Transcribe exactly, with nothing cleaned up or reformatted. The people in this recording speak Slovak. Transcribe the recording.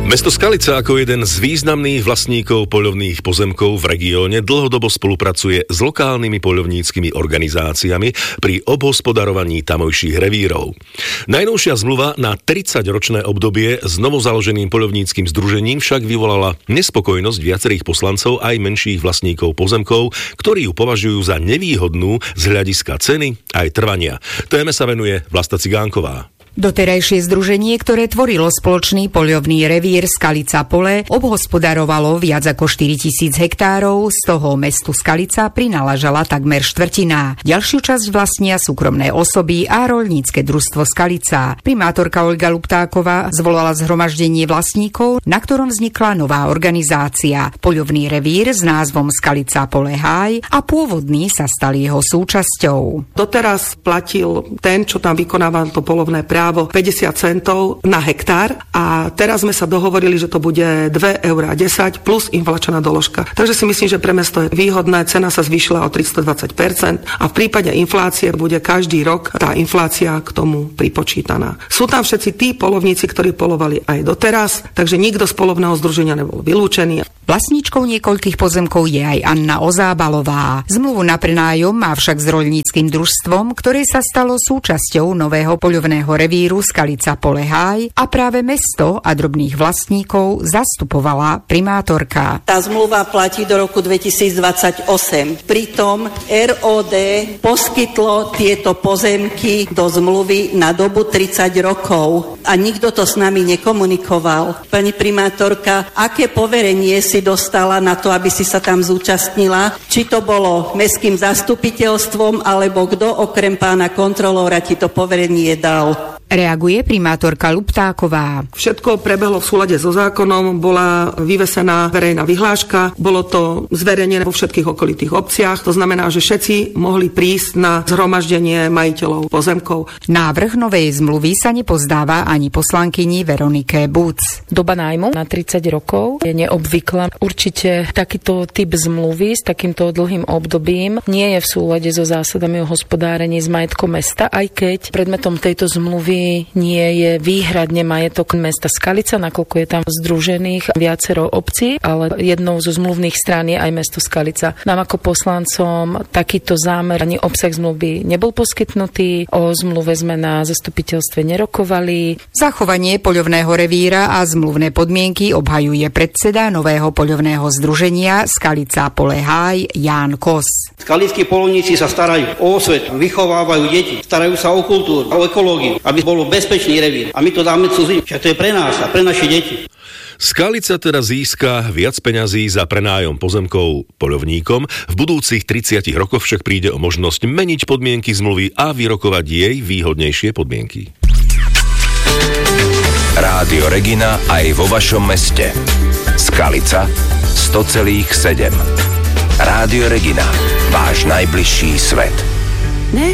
Mesto Skalica ako jeden z významných vlastníkov poľovných pozemkov v regióne dlhodobo spolupracuje s lokálnymi poľovníckymi organizáciami pri obhospodarovaní tamojších revírov. Najnovšia zmluva na tridsaťročné obdobie s novozaloženým poľovníckym združením však vyvolala nespokojnosť viacerých poslancov aj menších vlastníkov pozemkov, ktorí ju považujú za nevýhodnú z hľadiska ceny aj trvania. Téme sa venuje Vlasta Cigánková. Doterajšie združenie, ktoré tvorilo spoločný poľovný revír Skalica Pole, obhospodarovalo viac ako štyritisíc hektárov, z toho mestu Skalica prináležala takmer štvrtina. Ďalšiu časť vlastnia súkromné osoby a roľnícke družstvo Skalica. Primátorka Olga Luptáková zvolala zhromaždenie vlastníkov, na ktorom vznikla nová organizácia. Poľovný revír s názvom Skalica Pole Háj a pôvodný sa stal jeho súčasťou. Doteraz platil ten, čo tam vykonával to poľovné právo, päťdesiat centov na hektár a teraz sme sa dohovorili, že to bude dva eurá desať plus inflačná doložka. Takže si myslím, že pre mesto je výhodné, cena sa zvýšila o tristodvadsať percent a v prípade inflácie bude každý rok tá inflácia k tomu pripočítaná. Sú tam všetci tí poľovníci, ktorí poľovali aj doteraz, takže nikto z poľovného združenia nebol vylúčený. Vlastníčkou niekoľkých pozemkov je aj Anna Ozábalová. Zmluvu na prenájom má však s roľníckym družstvom, ktoré sa stalo súčasťou nového poľovného revíru Skalica Pole Háj a práve mesto a drobných vlastníkov zastupovala primátorka. Tá zmluva platí do roku dvetisícdvadsaťosem. Pritom er ó dé poskytlo tieto pozemky do zmluvy na dobu tridsať rokov a nikto to s nami nekomunikoval. Pani primátorka, aké poverenie si dostala na to, aby si sa tam zúčastnila? Či to bolo mestským zastupiteľstvom, alebo kto okrem pána kontrolóra ti to poverenie dal? Reaguje primátorka Luptáková. Všetko prebehlo v súlade so zákonom, bola vyvesená verejná vyhláška, bolo to zverejnené vo všetkých okolitých obciach, to znamená, že všetci mohli prísť na zhromaždenie majiteľov pozemkov. Návrh novej zmluvy sa nepozdáva ani poslankyni Veronike Buc. Doba nájmu na tridsať rokov je neobvyklá. Určite takýto typ zmluvy s takýmto dlhým obdobím nie je v súlade so zásadami o hospodárení s majetkom mesta, aj keď predmetom tejto zmluvy nie je výhradne majetok mesta Skalica, nakoľko je tam združených viacero obcí, ale jednou zo zmluvných strán je aj mesto Skalica. Nám ako poslancom takýto zámer ani obsah zmluvy nebol poskytnutý, o zmluve sme na zastupiteľstve nerokovali. Zachovanie poľovného revíra a zmluvné podmienky obhajuje predseda nového poľovného združenia Skalica Pole Háj Ján Kos. Skalickí poľovníci sa starajú o osvetu, vychovávajú deti, starajú sa o kultúru, o ekológiu, aby bolo bezpečný revír. A my to dáme cudzím. Však to je pre nás a pre naše deti. Skalica teda získa viac peňazí za prenájom pozemkov poľovníkom. V budúcich tridsiatich rokoch však príde o možnosť meniť podmienky zmluvy a vyrokovať jej výhodnejšie podmienky. Rádio Regina aj vo vašom meste. Skalica sto celých sedem. Rádio Regina. Váš najbližší svet.